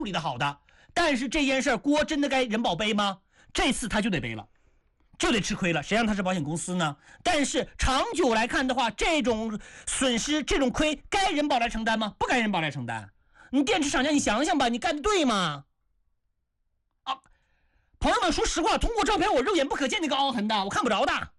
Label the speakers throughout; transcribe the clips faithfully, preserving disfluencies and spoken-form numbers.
Speaker 1: 理的好的，但是这件事锅真的该人保背吗？这次他就得背了，就得吃亏了。谁让他是保险公司呢？但是长久来看的话，这种损失、这种亏该人保来承担吗？不该人保来承担。你电池厂家，你想想吧，你干的对吗？啊，朋友们，说实话，通过照片我肉眼不可见那个凹痕的，我看不着的。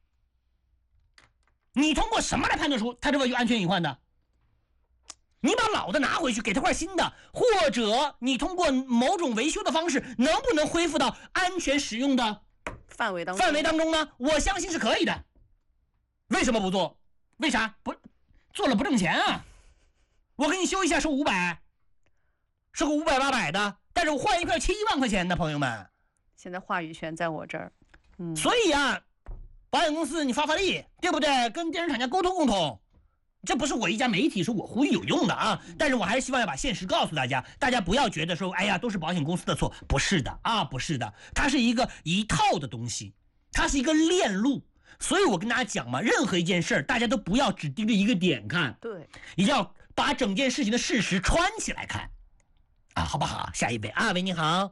Speaker 1: 你通过什么来判断出它这个有安全隐患的？你把老的拿回去，给他块新的，或者你通过某种维修的方式，能不能恢复到安全使用的
Speaker 2: 范围当中？
Speaker 1: 范围当中呢？我相信是可以的。为什么不做？为啥不做了不挣钱啊？我给你修一下收五百，收个五百八百的，但是我换一块七万块钱的，朋友们。
Speaker 2: 现在话语权在我这儿，嗯，
Speaker 1: 所以啊，保险公司你发发力，对不对？跟电视厂家沟通沟通。这不是我一家媒体说我呼吁有用的啊，但是我还是希望要把现实告诉大家，大家不要觉得说，哎呀，都是保险公司的错，不是的啊，不是的，它是一个一套的东西，它是一个链路，所以我跟大家讲嘛，任何一件事儿，大家都不要只盯着一个点看，
Speaker 2: 对，
Speaker 1: 一定要把整件事情的事实串起来看，啊，好不好？下一位啊，喂，你好，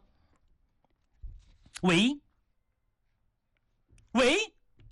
Speaker 1: 喂，喂。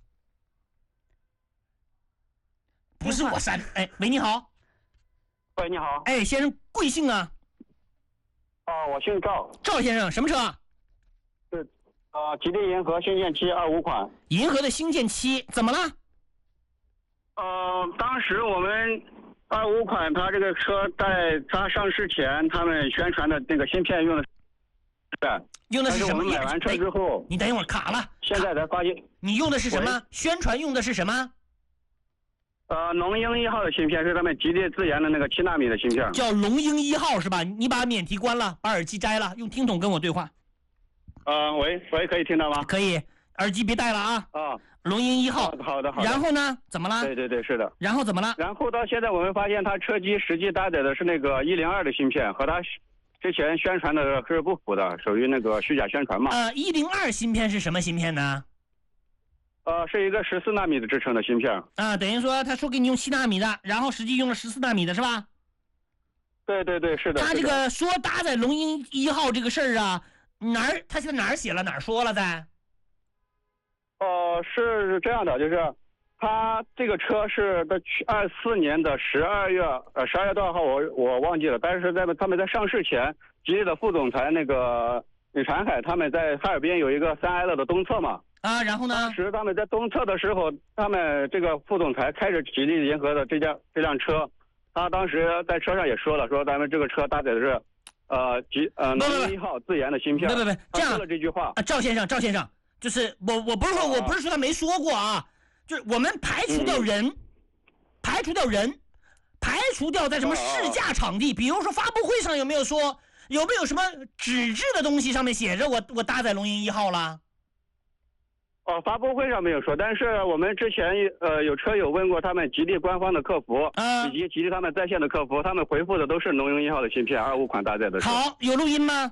Speaker 1: 不是我删，哎，喂，你好，
Speaker 3: 喂，你好，
Speaker 1: 哎，先生贵姓啊？
Speaker 3: 哦、呃，我姓赵，
Speaker 1: 赵先生，什么车？
Speaker 3: 是，呃，吉利银河星舰七二五款。
Speaker 1: 银河的星舰七怎么了？
Speaker 3: 呃，当时我们二五款，它这个车在它上市前，他们宣传的那个芯片用的是，
Speaker 1: 用的是什么？
Speaker 3: 我们买完车之后，
Speaker 1: 你等一会儿卡了，
Speaker 3: 现在才发现，
Speaker 1: 你用的是什么？宣传用的是什么？
Speaker 3: 呃，龙鹰一号的芯片是他们吉利自研的那个七纳米的芯片，
Speaker 1: 叫龙鹰一号是吧？你把免提关了，把耳机摘了，用听筒跟我对话。
Speaker 3: 呃，喂喂，可以听到吗？
Speaker 1: 可以，耳机别戴了啊。
Speaker 3: 啊，
Speaker 1: 龙鹰一号，
Speaker 3: 好的好的好的。
Speaker 1: 然后呢？怎么了？
Speaker 3: 对对对，是的。
Speaker 1: 然后怎么了？
Speaker 3: 然后到现在我们发现，它车机实际搭载的是那个一零二的芯片，和它之前宣传的是不符的，属于那个虚假宣传嘛。
Speaker 1: 呃，一零二芯片是什么芯片呢？
Speaker 3: 呃，是一个十四纳米的制成的芯片
Speaker 1: 啊，等于说他说给你用七纳米的，然后实际用了十四纳米的是吧？
Speaker 3: 对对对，是的。
Speaker 1: 他这个说搭载龙鹰一号这个事儿啊，哪儿他现在哪儿写了哪儿说了在？
Speaker 3: 呃，是这样的，就是他这个车是在二四年的十二月呃十二月多少号我我忘记了，但是在他们在上市前，吉利的副总裁那个李传海他们在哈尔滨有一个三 L 的东侧嘛。
Speaker 1: 啊，然后呢？
Speaker 3: 当时他们在东侧的时候，他们这个副总裁开着吉利银河的这辆这辆车，他当时在车上也说了，说咱们这个车搭载的是，呃吉呃龙鹰一号自研的芯片。
Speaker 1: 不不不，这样
Speaker 3: 说了这句话
Speaker 1: 啊，赵先生，赵先生，就是我我不是说、啊、我不是说他没说过啊，就是我们排除掉人，嗯、排除掉人，排除掉在什么试驾场地，啊、比如说发布会上有没有说有没有什么纸质的东西上面写着我我搭载龙鹰一号了？
Speaker 3: 哦，发布会上没有说，但是我们之前呃有车友问过他们吉利官方的客服，
Speaker 1: 啊、
Speaker 3: 以及吉利他们在线的客服，他们回复的都是龙鹰一号的芯片，二五款搭载的。
Speaker 1: 好，有录音吗？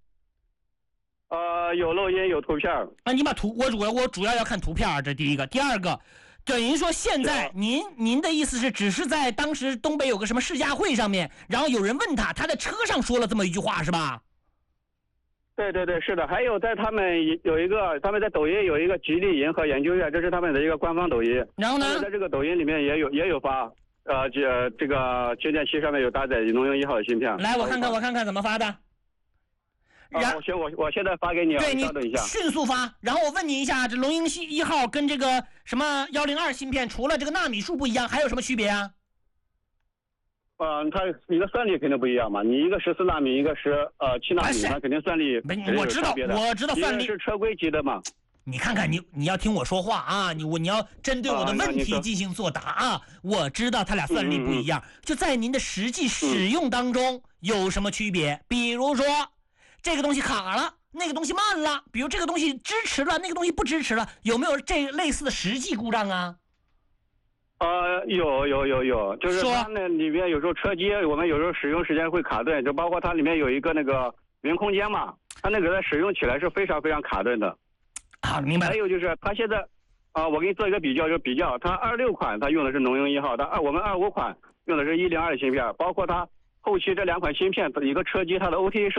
Speaker 3: 呃，有录音，有图片。
Speaker 1: 啊，你把图，我主要我主要要看图片，这第一个，第二个，等于说现在您您的意思是，只是在当时东北有个什么试驾会上面，然后有人问他，他在车上说了这么一句话，是吧？
Speaker 3: 对对对，是的，还有在他们有一个，他们在抖音有一个吉利银河研究院，这是他们的一个官方抖音。
Speaker 1: 然后呢，
Speaker 3: 在这个抖音里面也有也有发，呃，这这个星舰七上面有搭载龙鹰一号的芯片。
Speaker 1: 来，我看看，我看看怎么发的。
Speaker 3: 然后、啊、我我现在发给你，
Speaker 1: 对你
Speaker 3: 稍等一下，
Speaker 1: 迅速发。然后我问你一下，这龙鹰一号跟这个什么幺零二芯片，除了这个纳米数不一样，还有什么区别啊？
Speaker 3: 呃，它一个算力肯定不一样嘛，你一个十四纳米，一个十呃七纳米，它肯定算力
Speaker 1: 我知道，我知道算力
Speaker 3: 是车规级的嘛。
Speaker 1: 你看看你，你要听我说话啊！你我你要针对我的问题进行作答啊！我知道它俩算力不一样，
Speaker 3: 嗯嗯
Speaker 1: 就在您的实际使用当中有什么区别？比如说，这个东西卡了，那个东西慢了，比如这个东西支持了，那个东西不支持了，有没有这类似的实际故障啊？
Speaker 3: 呃，有有有有，就是它那里面有时候车机，我们有时候使用时间会卡顿，就包括它里面有一个那个云空间嘛，它那个在使用起来是非常非常卡顿的。
Speaker 1: 啊，明白。
Speaker 3: 还有就是它现在，啊、呃，我给你做一个比较，就是比较它二六款它用的是龙鹰一号，它二我们二五款用的是一零二芯片，包括它后期这两款芯片，一个车机它的 O T A